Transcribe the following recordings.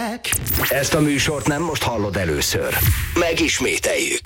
Ezt a műsort nem most hallod először. Megismételjük.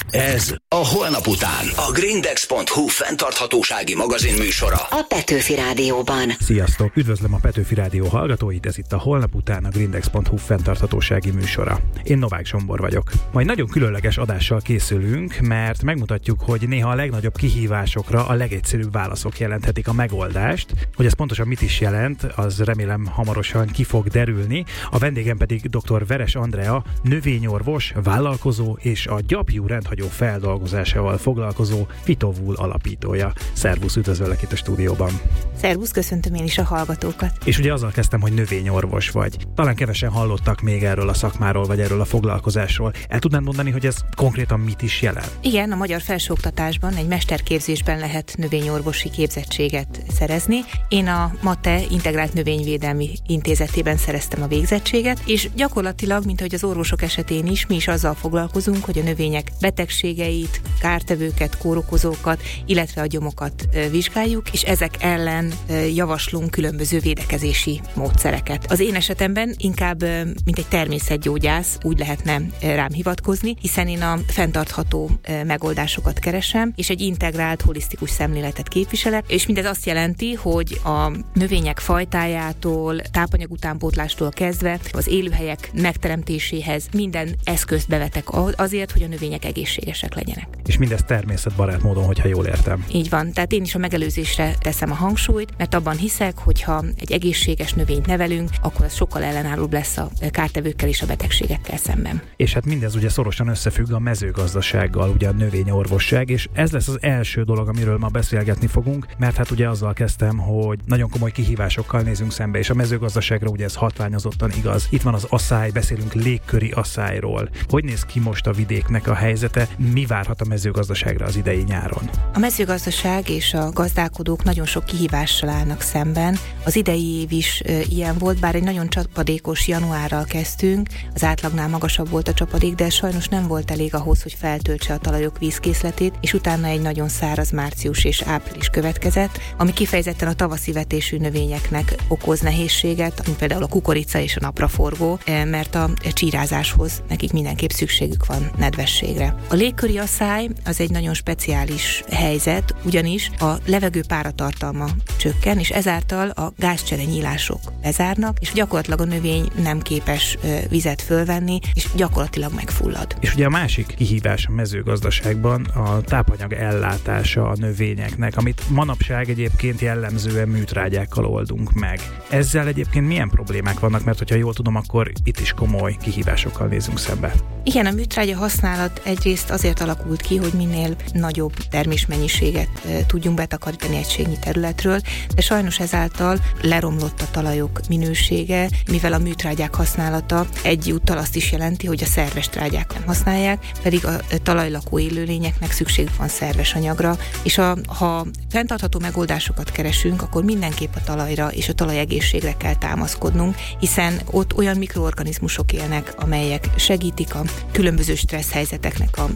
Ez a Holnap után a Grindex.hu fenntarthatósági magazin műsora a Petőfi Rádióban. Sziasztok! Üdvözlöm a Petőfi Rádió hallgatóit, ez itt a Holnap után a Grindex.hu fenntarthatósági műsora. Én Novák Zsombor vagyok. Majd nagyon különleges adással készülünk, mert megmutatjuk, hogy néha a legnagyobb kihívásokra a legegyszerűbb válaszok jelenthetik a megoldást. Hogy ez pontosan mit is jelent, az remélem hamarosan ki fog derülni. A vendégem pedig dr. Veres Andrea, növényorvos, vállalkozó és a gyapjú rendhagyó feldolgozásával foglalkozó Fitovul alapítója. Szervusz, üdvözöllek itt a stúdióban. Szervusz, köszöntöm én is a hallgatókat. És ugye azzal kezdtem, hogy növényorvos vagy. Talán kevesen hallottak még erről a szakmáról, vagy erről a foglalkozásról. El tudnád mondani, hogy ez konkrétan mit is jelent? Igen, a magyar felsőoktatásban egy mesterképzésben lehet növényorvosi képzettséget szerezni. Én a MATE Integrált Növényvédelmi Intézetében szereztem a végzettséget, és gyakorlatilag, mint ahogy az orvosok esetén is, mi is azzal foglalkozunk, hogy a növények betegségeit, kártevőket, kórokozókat, illetve a gyomokat vizsgáljuk, és ezek ellen javaslunk különböző védekezési módszereket. Az én esetemben inkább, mint egy természetgyógyász, úgy lehetne rám hivatkozni, hiszen én a fenntartható megoldásokat keresem, és egy integrált, holisztikus szemléletet képviselek, és mindez azt jelenti, hogy a növények fajtájától, tápanyag utánpótlástól kezdve az élőhelyek megteremtéséhez minden eszközt bevetek azért, hogy a növények egészségesek legyenek. És mindez természetbarát módon, hogyha jól értem. Így van, tehát én is a megelőzésre teszem a hangsúlyt, mert abban hiszek, hogyha egy egészséges növényt nevelünk, akkor az sokkal ellenállóbb lesz a kártevőkkel és a betegségekkel szemben. És hát mindez ugye szorosan összefügg a mezőgazdasággal, ugye a növényorvosság, és ez lesz az első dolog, amiről ma beszélgetni fogunk, mert hát ugye azzal kezdtem, hogy nagyon komoly kihívásokkal nézünk szembe, és a mezőgazdaságra ugye ez hatványozottan igaz. Itt van az aszály, beszélünk légköri aszályról. Hogy néz ki most a vidéknek a helyzete? Mi várhat a mezőgazdaságra az idei nyáron? A mezőgazdaság és a gazdálkodók nagyon sok kihívással állnak szemben. Az idei év is ilyen volt, bár egy nagyon csapadékos januárral kezdtünk, az átlagnál magasabb volt a csapadék, de sajnos nem volt elég ahhoz, hogy feltöltse a talajok vízkészletét, és utána egy nagyon száraz március és április következett, ami kifejezetten a tavaszi vetésű növényeknek okoz nehézséget, mint például a kukorica és a napraforgó, mert a csírázáshoz nekik mindenképp szükségük van nedvességre. A légköri aszály az egy nagyon speciális helyzet, ugyanis a levegő páratartalma csökken, és ezáltal a gázcserenyílások bezárnak, és gyakorlatilag a növény nem képes vizet fölvenni, és gyakorlatilag megfullad. És ugye a másik kihívás a mezőgazdaságban a tápanyag ellátása a növényeknek, amit manapság egyébként jellemzően műtrágyákkal oldunk meg. Ezzel egyébként milyen problémák vannak, mert hogyha jól tudom, akkor itt is komoly kihívásokkal nézünk szembe. Igen, a műtrágya használat egyrészt azért alakult ki, hogy minél nagyobb termésmennyiséget tudjunk betakarítani egységnyi területről, de sajnos ezáltal leromlott a talajok minősége, mivel a műtrágyák használata egyúttal azt is jelenti, hogy a szerves trágyák nem használják, pedig a talajlakó élőlényeknek szükségük van szerves anyagra, és ha fenntartható megoldásokat keresünk, akkor mindenképp a talajra és a talajegészségre kell támaszkodnunk, hiszen ott olyan mikroorganizmusok élnek, amelyek segítik a különböző stressz helyzeteknek a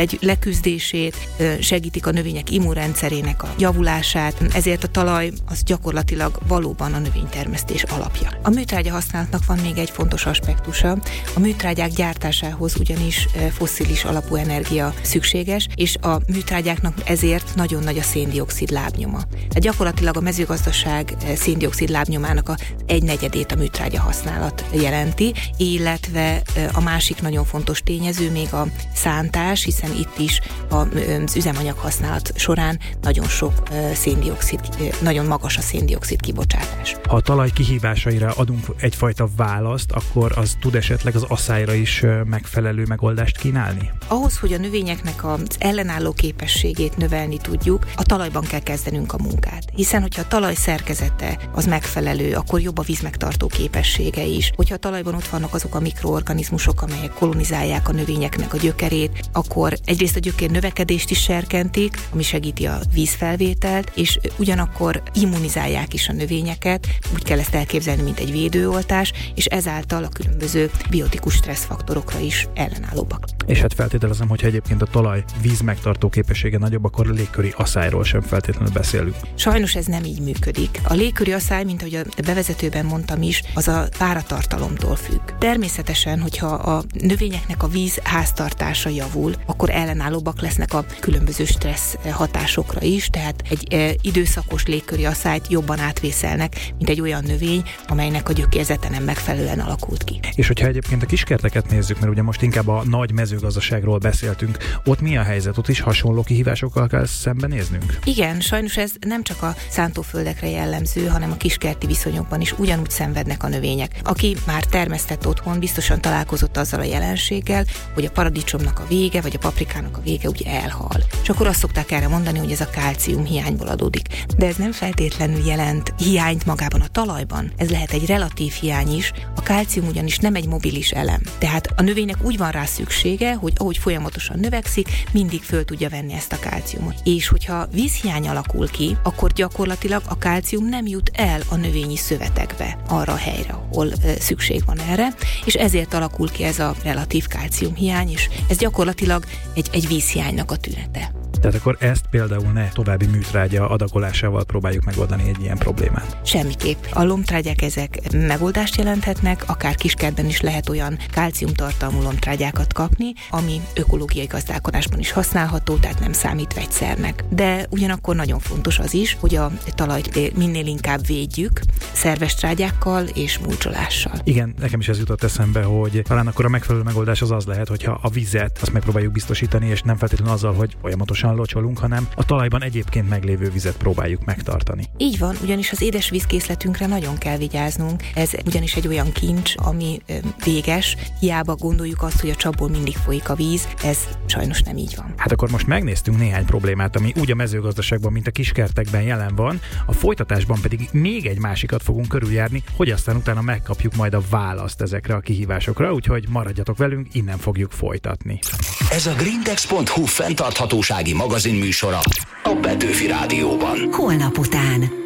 leküzdését, segítik a növények immunrendszerének a javulását, ezért a talaj az gyakorlatilag valóban a növénytermesztés alapja. A műtrágya használatnak van még egy fontos aspektusa, a műtrágyák gyártásához ugyanis fosszilis alapú energia szükséges, és a műtrágyáknak ezért nagyon nagy a szén-dioxid lábnyoma. Tehát gyakorlatilag a mezőgazdaság szén-dioxid lábnyomának a 1/4 a műtrágya használat jelenti, illetve a másik nagyon fontos tényező még a szántás, hiszen itt is az üzemanyag használat során nagyon magas a szén-dioxid kibocsátás. Ha a talaj kihívásaira adunk egyfajta választ, akkor az tud esetleg az aszályra is megfelelő megoldást kínálni? Ahhoz, hogy a növényeknek az ellenálló képességét növelni tudjuk, a talajban kell kezdenünk a munkát. Hiszen, hogyha a talaj szerkezete az megfelelő, akkor jobb a vízmegtartó képessége is. Hogyha a talajban ott vannak azok a mikroorganizmusok, amelyek kolonizálják a növényeknek a gyökerét, akkor egyrészt a gyökér növekedést is serkentik, ami segíti a vízfelvételt, és ugyanakkor immunizálják is a növényeket, úgy kell ezt elképzelni, mint egy védőoltás, és ezáltal a különböző biotikus stresszfaktorokra is ellenállóbbak. És hát feltételezem, hogyha egyébként a talaj víz megtartó képessége nagyobb, akkor a légköri aszályról sem feltétlenül beszélünk. Sajnos ez nem így működik. A légköri aszály, mint ahogy a bevezetőben mondtam is, az a páratartalomtól függ. Természetesen, hogyha a növényeknek a víz háztartása javul, akkor ellenállóbbak lesznek a különböző stressz hatásokra is, tehát egy időszakos légköri aszályt jobban átvészelnek, mint egy olyan növény, amelynek a gyökérzete nem megfelelően alakult ki. És hogyha egyébként a kiskerteket nézzük, mert ugye most inkább a nagy mezőgazdaságról beszéltünk, ott mi a helyzet? Ott is hasonló kihívásokkal kell szembenéznünk? Igen, sajnos ez nem csak a szántóföldekre jellemző, hanem a kiskerti viszonyokban is ugyanúgy szenvednek a növények. Aki már termesztett otthon, biztosan találkozott azzal a jelenséggel, hogy a paradicsomnak a vége, vagy a paprikának a vége úgy elhal. És akkor azt szokták erre mondani, hogy ez a kálcium hiányból adódik. De ez nem feltétlenül jelent hiányt magában a talajban. Ez lehet egy relatív hiány is. A kálcium ugyanis nem egy mobilis elem. Tehát a növénynek úgy van rá szüksége, hogy ahogy folyamatosan növekszik, mindig föl tudja venni ezt a kálciumot. És hogyha vízhiány alakul ki, akkor gyakorlatilag a kálcium nem jut el a növényi szövetekbe, arra a helyre, ahol szükség van erre, és ezért alakul ki ez a relatív kálciumhiány, és ez gyakorlatilag egy vízhiánynak a tünete. Tehát akkor ezt például ne további műtrágya adagolásával próbáljuk megoldani egy ilyen problémát. Semmiképp. A lombtrágyák ezek megoldást jelenthetnek, akár kiskertben is lehet olyan kálciumtartalmú lombtrágyákat kapni, ami ökológiai gazdálkodásban is használható, tehát nem számít vegyszernek. De ugyanakkor nagyon fontos az is, hogy a talajt minél inkább védjük szerves trágyákkal és mulcsolással. Igen, nekem is ez jutott eszembe, hogy talán akkor a megfelelő megoldás az lehet, hogyha a vizet azt megpróbáljuk biztosítani, és nem feltétlenül azzal, hogy folyamatosan locsolunk, hanem a talajban egyébként meglévő vizet próbáljuk megtartani. Így van, ugyanis az édesvízkészletünkre nagyon kell vigyáznunk. Ez ugyanis egy olyan kincs, ami véges. Hiába gondoljuk azt, hogy a csapból mindig folyik a víz, ez sajnos nem így van. Hát akkor most megnéztünk néhány problémát, ami úgy a mezőgazdaságban, mint a kiskertekben jelen van, a folytatásban pedig még egy másikat fogunk körüljárni, hogy aztán utána megkapjuk majd a választ ezekre a kihívásokra, úgyhogy maradjatok velünk, innen fogjuk folytatni. Ez a grindex.hu fenntarthatósági magazin műsora a Petőfi Rádióban. Holnap után.